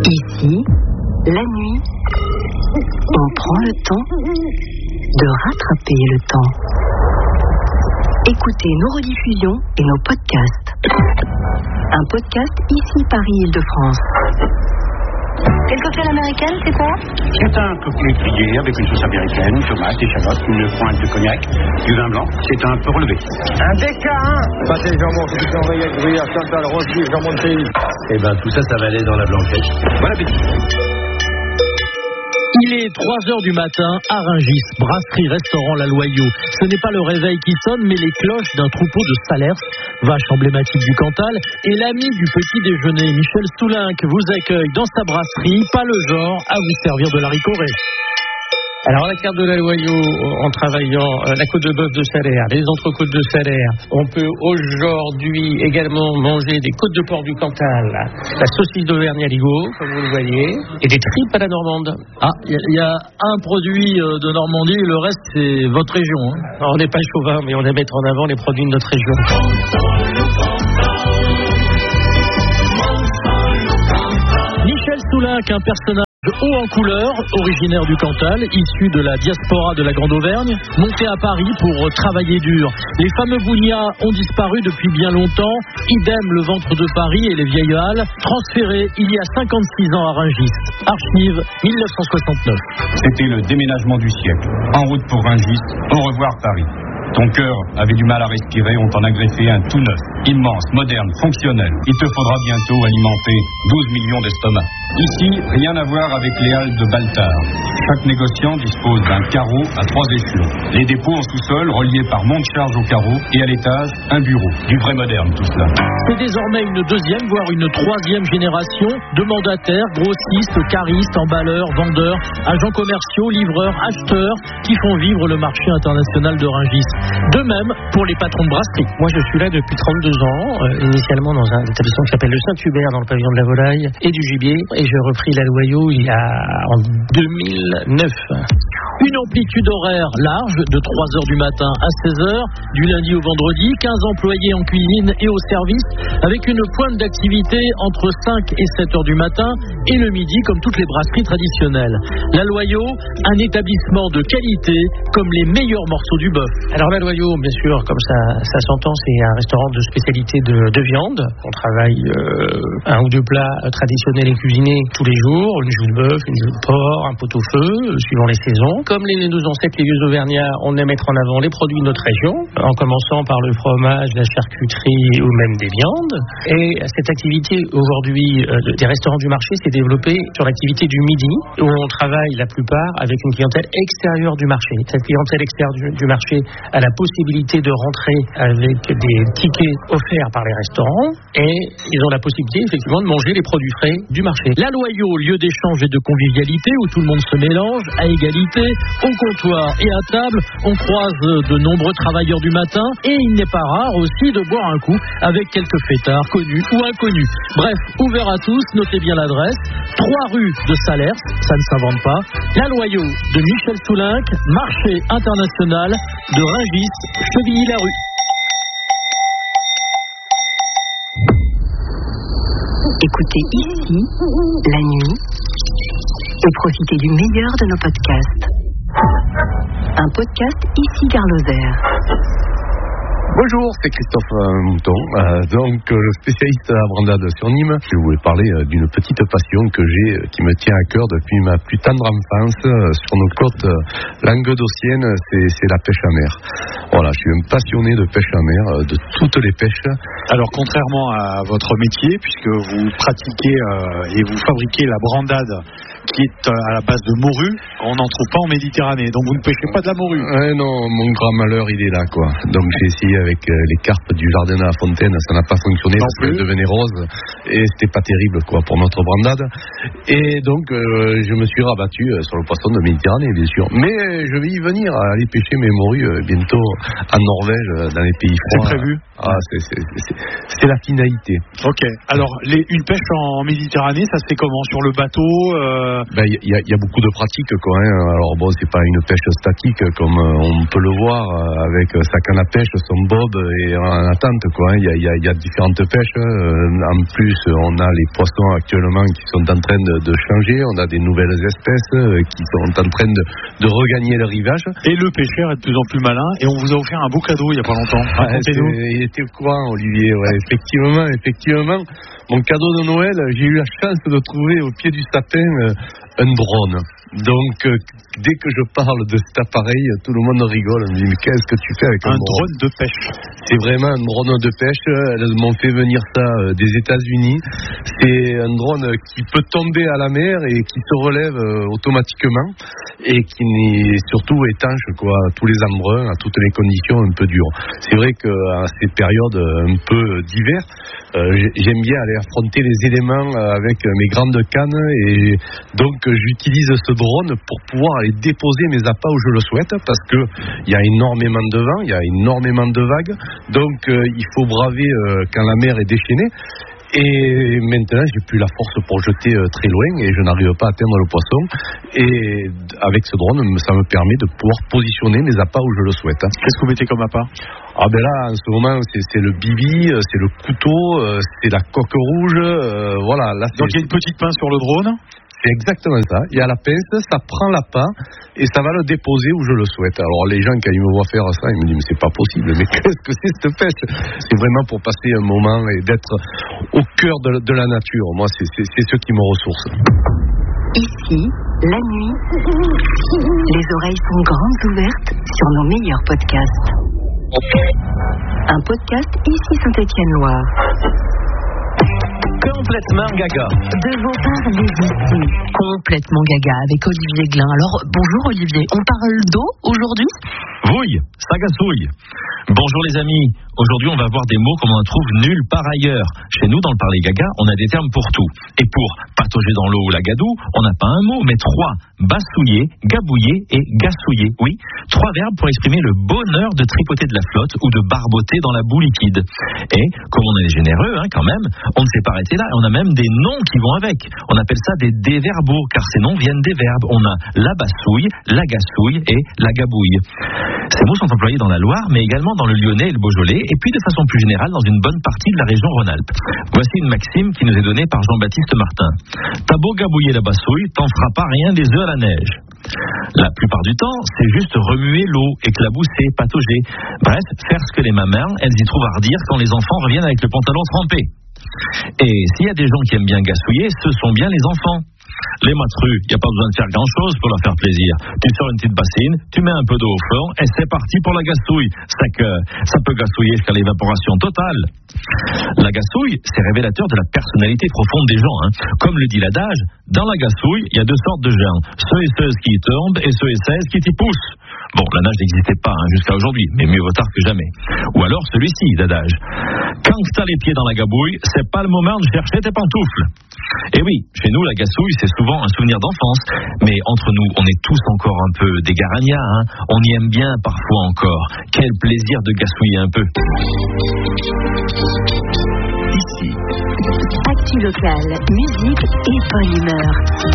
Ici, la nuit, on prend le temps de rattraper le temps. Écoutez nos rediffusions et nos podcasts. Un podcast ici Paris-Île-de-France. Quelle cocktail américaine, c'est quoi? C'est un cocktail grillé avec une sauce américaine, tomates, échalotes, une pointe de cognac, du vin blanc. C'est un peu relevé. Un DK1 pâté jambon, petit envoyé gruyère, Chantal, rose beef, jambon de pays. Eh ben tout ça va aller dans la blanquette. Bon appétit. Il est 3h du matin à Rungis, brasserie-restaurant La Loyau. Ce n'est pas le réveil qui sonne, mais les cloches d'un troupeau de Salers, vache emblématique du Cantal, et l'ami du petit déjeuner, Michel Soulinck, vous accueille dans sa brasserie, pas le genre à vous servir de l'haricot ré. Alors, la carte de La Loyau, en travaillant la côte de bœuf de Salers, les entrecôtes de Salers, on peut aujourd'hui également manger des côtes de porc du Cantal, la saucisse d'Auvergne à Ligo, comme vous le voyez, et des tripes à la normande. Ah, il y a un produit de Normandie, le reste c'est votre région. Hein. Alors, on n'est pas chauvin, mais on aime mettre en avant les produits de notre région. Michel Soulinck, un personnage haut en couleur, originaire du Cantal, issu de la diaspora de la Grande Auvergne, monté à Paris pour travailler dur. Les fameux bougnats ont disparu depuis bien longtemps, idem le ventre de Paris et les vieilles halles, transférés il y a 56 ans à Rungis. Archive 1969. C'était le déménagement du siècle. En route pour Rungis, au revoir Paris. Ton cœur avait du mal à respirer, on t'en a greffé un tout neuf, immense, moderne, fonctionnel. Il te faudra bientôt alimenter 12 millions d'estomacs. Ici, rien à voir avec les halles de Baltard. Chaque négociant dispose d'un carreau à 3 échelons. Les dépôts en sous-sol, reliés par monte-charge au carreau, et à l'étage, un bureau. Du vrai moderne, tout cela. C'est désormais une deuxième, voire une troisième génération de mandataires, grossistes, caristes, emballeurs, vendeurs, agents commerciaux, livreurs, acheteurs, qui font vivre le marché international de Rungis. De même pour les patrons de brasserie. Moi, je suis là depuis 32 ans, initialement dans un établissement qui s'appelle le Saint-Hubert, dans le pavillon de la volaille et du gibier. Et j'ai repris La Loyau en 2009. Une amplitude horaire large de 3h du matin à 16h, du lundi au vendredi, 15 employés en cuisine et au service, avec une pointe d'activité entre 5 et 7h du matin et le midi, comme toutes les brasseries traditionnelles. La Loyau, un établissement de qualité, comme les meilleurs morceaux du bœuf. Alors La Loyau, bien sûr, comme ça s'entend, c'est un restaurant de spécialité de viande. On travaille un ou deux plats traditionnels et cuisinés tous les jours, une joue de bœuf, une joue de porc, un pot-au-feu, suivant les saisons. Comme nos ancêtres, les vieux Auvergnats, on aime mettre en avant les produits de notre région, en commençant par le fromage, la charcuterie ou même des viandes. Et cette activité aujourd'hui des restaurants du marché s'est développée sur l'activité du midi, où on travaille la plupart avec une clientèle extérieure du marché. Cette clientèle extérieure du marché a la possibilité de rentrer avec des tickets offerts par les restaurants et ils ont la possibilité effectivement de manger les produits frais du marché. La Loyau, lieu d'échange et de convivialité où tout le monde se mélange à égalité. Au comptoir et à table, on croise de nombreux travailleurs du matin et il n'est pas rare aussi de boire un coup avec quelques fêtards connus ou inconnus. Bref, ouvert à tous, notez bien l'adresse, 3 rue de Salers, ça ne s'invente pas, La Loyau de Michel Soulinck, marché international de Rungis, Chevilly-la-Rue. Écoutez ici, la nuit, et profitez du meilleur de nos podcasts. Un podcast ici Gare Lozère. Bonjour, c'est Christophe Mouton, le spécialiste à brandade sur Nîmes. Je voulais parler d'une petite passion que j'ai, qui me tient à cœur depuis ma plus tendre enfance. Sur nos côtes languedociennes, c'est la pêche à mer. Voilà, je suis un passionné de pêche à mer, de toutes les pêches. Alors, contrairement à votre métier, puisque vous pratiquez et vous fabriquez la brandade qui est à la base de morue, on n'en trouve pas en Méditerranée. Donc, vous ne pêchez pas de la morue. Non, mon grand malheur, il est là, quoi. Donc, j'ai essayé avec les carpes du jardin à la fontaine, ça n'a pas fonctionné parce qu'elles devenaient roses et c'était pas terrible, quoi, pour notre brandade. Et donc, je me suis rabattu sur le poisson de Méditerranée, bien sûr. Mais je vais y venir, aller pêcher mes morues bientôt en Norvège, dans les pays froids. C'est prévu? C'est la finalité. Ok. Alors, une pêche en Méditerranée, ça se fait comment? Sur le bateau Il y a beaucoup de pratiques, quoi. Alors bon, c'est pas une pêche statique comme on peut le voir avec sa canne à pêche, son bob et en attente, quoi. Il y a différentes pêches. En plus, on a les poissons actuellement qui sont en train de changer. On a des nouvelles espèces qui sont en train de regagner le rivage. Et le pêcheur est de plus en plus malin. Et on vous a offert un beau cadeau il y a pas longtemps. Il était au courant, Olivier. Ouais, effectivement. Mon cadeau de Noël, j'ai eu la chance de trouver au pied du sapin un drone. Donc, dès que je parle de cet appareil, tout le monde rigole. On me dit, mais qu'est-ce que tu fais avec un drone de pêche? C'est vraiment un drone de pêche. Elles m'ont fait venir ça des États-Unis. C'est un drone qui peut tomber à la mer et qui se relève automatiquement et qui est surtout étanche, quoi, à tous les embruns, à toutes les conditions un peu dures. C'est vrai qu'à ces périodes un peu d'hiver, j'aime bien aller affronter les éléments avec mes grandes cannes et donc j'utilise ce drone pour pouvoir aller déposer mes appâts où je le souhaite parce que il y a énormément de vent, il y a énormément de vagues, donc il faut braver quand la mer est déchaînée. Et maintenant, j'ai plus la force pour jeter très loin et je n'arrive pas à atteindre le poisson. Et avec ce drone, ça me permet de pouvoir positionner mes appâts où je le souhaite. Qu'est-ce que vous mettez comme appât? Ah ben là, en ce moment, c'est le bibi, c'est le couteau, c'est la coque rouge. Voilà. Là, donc il y a une petite pince sur le drone. C'est exactement ça. Il y a la pince, ça prend l'appât et ça va le déposer où je le souhaite. Alors les gens, quand ils me voient faire ça, ils me disent mais c'est pas possible. Mais qu'est-ce que c'est cette pêche? C'est vraiment pour passer un moment et d'être au cœur de la nature. Moi, c'est ce qui me ressource. Ici, la nuit, les oreilles sont grandes ouvertes sur nos meilleurs podcasts. Un podcast ici Saint-Étienne-Loire. Complètement gaga. De vos parler ici. Complètement gaga avec Olivier Glin. Alors, bonjour Olivier. On parle d'eau aujourd'hui? Oui, ça gassouille. Bonjour les amis. Aujourd'hui, on va voir des mots comme on en trouve nulle part ailleurs. Chez nous, dans le Parler Gaga, on a des termes pour tout. Et pour patauger dans l'eau ou la gadoue, on n'a pas un mot, mais trois. Bassouiller, gabouiller et gassouiller. Oui, trois verbes pour exprimer le bonheur de tripoter de la flotte ou de barboter dans la boue liquide. Et, comme on est généreux, quand même, on ne s'est pas arrêté là. Et on a même des noms qui vont avec. On appelle ça des déverbaux, car ces noms viennent des verbes. On a la bassouille, la gassouille et la gabouille. Ces mots sont employés dans la Loire, mais également dans le Lyonnais et le Beaujolais, et puis de façon plus générale dans une bonne partie de la région Rhône-Alpes. Voici une maxime qui nous est donnée par Jean-Baptiste Martin. T'as beau gabouiller la bassouille, t'en feras pas rien des œufs à la neige. La plupart du temps, c'est juste remuer l'eau, éclabousser, patauger. Bref, faire ce que les mamans, elles y trouvent à redire quand les enfants reviennent avec le pantalon trempé. Et s'il y a des gens qui aiment bien gassouiller, ce sont bien les enfants. Les matrus, il n'y a pas besoin de faire grand-chose pour leur faire plaisir. Tu sors une petite bassine, tu mets un peu d'eau au fond et c'est parti pour la gassouille. C'est que ça peut gassouiller jusqu'à l'évaporation totale. La gassouille, c'est révélateur de la personnalité profonde des gens. Comme le dit l'adage, dans la gassouille, il y a deux sortes de gens. Ceux et celles qui y tombent et ceux et celles qui t'y poussent. Bon, la nage n'existait pas jusqu'à aujourd'hui, mais mieux vaut tard que jamais. Ou alors celui-ci d'adage. Quand t'as les pieds dans la gabouille, c'est pas le moment de chercher tes pantoufles. Et oui, chez nous, la gassouille, c'est souvent un souvenir d'enfance. Mais entre nous, on est tous encore un peu des garannias. On y aime bien parfois encore. Quel plaisir de gassouiller un peu. Ici, actu local, musique et bonne humeur.